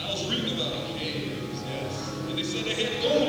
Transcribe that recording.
I was reading about caves, yes, and they said they had gold